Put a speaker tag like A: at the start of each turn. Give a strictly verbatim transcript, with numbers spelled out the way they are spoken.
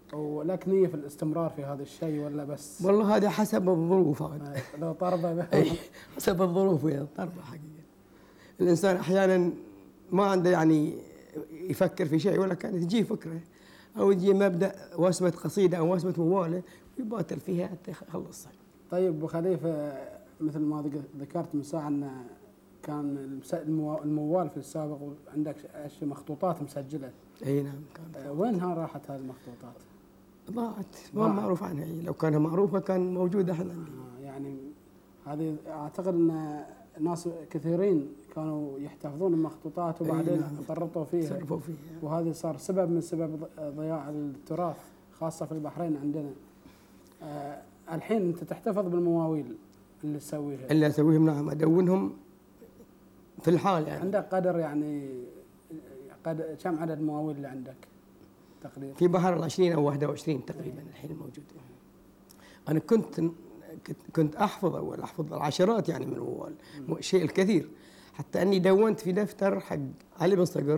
A: ولك نية في الاستمرار في هذا الشيء ولا بس؟
B: والله هذا حسب الظروف هذا.
A: لو طربة
B: حسب الظروف يا طربة حقيقة. الإنسان أحيانا ما عنده يعني يفكر في شيء، ولا كانت تجي فكرة أو يجي مبدأ وسمة قصيدة أو وسمة موالة ويباتل فيها حتى يخلصها.
A: طيب أبو خليفة، مثل ما ذكرت من ساعة أن كان الموال في السابق وعندك مخطوطات مسجلة.
B: أي نعم كانت.
A: وينها راحت هذه المخطوطات؟
B: ضاعت، ما معروف عنها. لو كانت معروفة كان موجودة احنا عندي.
A: آه يعني هذه أعتقد أن ناس كثيرين كانوا يحتفظون المخطوطات وبعدين
B: نعم.
A: فرطوا فيها.
B: صرفوا فيها.
A: وهذا صار سبب من سبب ضياع التراث خاصة في البحرين عندنا. آه الحين أنت تحتفظ بالمواويل اللي تسويها.
B: اللي أسويهم نعم، أدونهم في الحال يعني.
A: عندك قدر يعني قدر كم عدد المواويل اللي عندك تقريبا؟
B: في بحر العشرين أو واحد وعشرين تقريبا الحين موجود. أنا كنت كنت أحفظ أول أحفظ العشرات يعني من الموال، الشيء الكثير، حتى أني دونت في دفتر حق علي بن صقر